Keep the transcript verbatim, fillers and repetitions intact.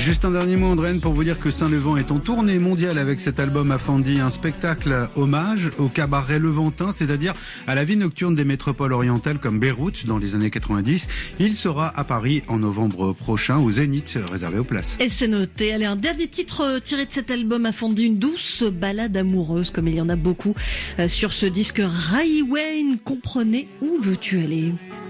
Juste un dernier mot, André, pour vous dire que Saint-Levant est en tournée mondiale avec cet album Afandi, un spectacle hommage au cabaret levantin, c'est-à-dire à la vie nocturne des métropoles orientales comme Beyrouth dans les années quatre-vingt-dix. Il sera à Paris en novembre prochain au Zénith, réservé aux places. Et c'est noté. Allez, un dernier titre tiré de cet album Afandi, une douce balade amoureuse, comme il y en a beaucoup sur ce disque. Ray Wayne, comprenez où veux-tu aller?